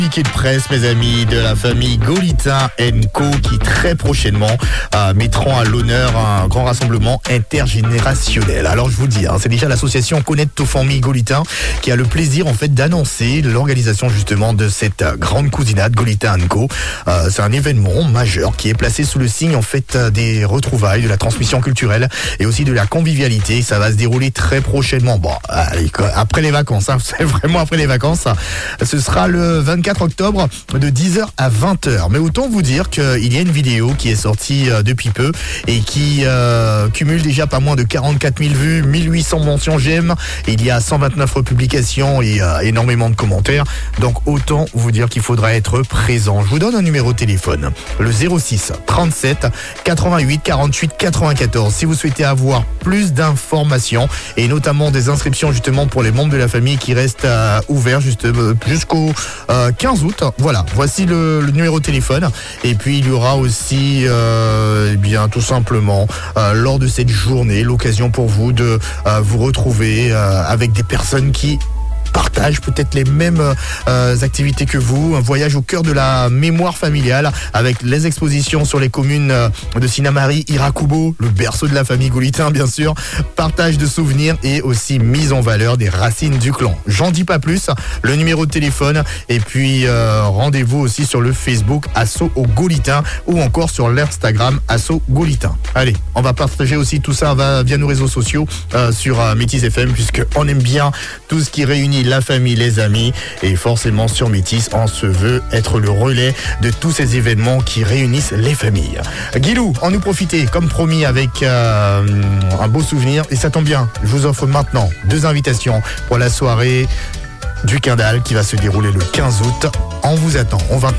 Communiqué de presse, mes amis, de la famille Golitin & Co qui très prochainement mettront à l'honneur un grand rassemblement intergénérationnel. Alors je vous dis, c'est déjà l'association Connaître ta famille Golitin qui a le plaisir en fait d'annoncer l'organisation justement de cette grande cousinade Golitin & Co. C'est un événement majeur qui est placé sous le signe en fait des retrouvailles, de la transmission culturelle et aussi de la convivialité. Ça va se dérouler très prochainement. Bon, allez, après les vacances, c'est vraiment après les vacances. Ce sera le 24 octobre de 10h à 20h. Mais autant vous dire qu'il y a une vidéo qui est sortie depuis peu et qui cumule déjà pas moins de 44 000 vues, 1800 mentions j'aime. Il y a 129 republications et énormément de commentaires. Donc autant vous dire qu'il faudra être présent. Je vous donne un numéro de téléphone, le 06 37 88 48 94. Si vous souhaitez avoir plus d'informations et notamment des inscriptions justement pour les membres de la famille qui restent ouverts jusqu'au 15 août. Voilà, voici le numéro de téléphone. Et puis il y aura aussi bien tout simplement lors de cette journée l'occasion pour vous de vous retrouver avec des personnes qui partagent peut-être les mêmes activités que vous, un voyage au cœur de la mémoire familiale avec les expositions sur les communes de Sinamari, Irakubo, le berceau de la famille Golitin bien sûr, partage de souvenirs et aussi mise en valeur des racines du clan. J'en dis pas plus, le numéro de téléphone et puis rendez-vous aussi sur le Facebook Asso au Golitin ou encore sur l'Instagram Asso Golitin. Allez, on va partager aussi tout ça via nos réseaux sociaux sur Métis FM puisque on aime bien tout ce qui réunit la famille, les amis et forcément sur Métis, on se veut être le relais de tous ces événements qui réunissent les familles. Guilou, on nous profiter comme promis avec un beau souvenir et ça tombe bien, je vous offre maintenant 2 invitations pour la soirée du Quindal qui va se dérouler le 15 août. On vous attend, on va